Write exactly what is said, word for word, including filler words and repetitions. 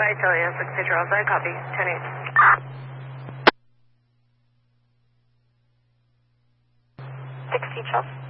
five Celia, sixty Charles, I copy, ten eight. sixty Charles.